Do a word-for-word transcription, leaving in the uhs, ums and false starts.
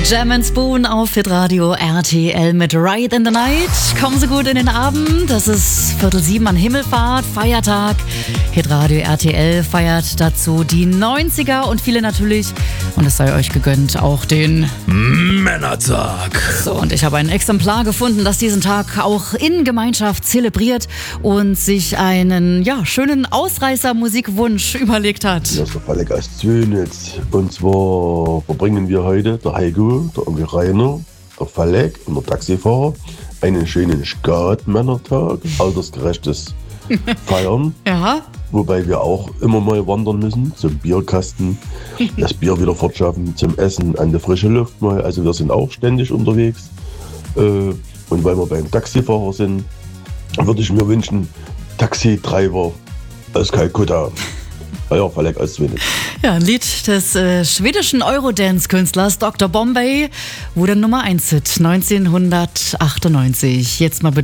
Jam and Spoon auf Hitradio R T L mit Ride in the Night. Kommen Sie gut in den Abend. Das ist Viertel sieben an Himmelfahrt, Feiertag. Hitradio R T L feiert dazu die neunziger und viele natürlich, und es sei euch gegönnt, auch den Männertag. So, und ich habe ein Exemplar gefunden, das diesen Tag auch in Gemeinschaft zelebriert und sich einen ja, schönen Ausreißer-Musikwunsch überlegt hat. Das ist der Falek aus Zwönitz. Und zwar verbringen wir heute, der Heiko, der Onkel Rainer, der Falek und der Taxifahrer, einen schönen Skat-Männertag, altersgerechtes Feiern. Ja. Wobei wir auch immer mal wandern müssen zum Bierkasten, das Bier wieder fortschaffen, zum Essen an der frische Luft mal. Also wir sind auch ständig unterwegs. Und weil wir beim Taxifahrer sind, würde ich mir wünschen, Taxitreiber aus Kalkutta. Ja, Falek aus Zwönitz. Ja, ein Lied des äh, schwedischen Eurodance-Künstlers Doktor Bombay wurde Nummer eins Hit neunzehnhundertachtundneunzig. Jetzt mal bitte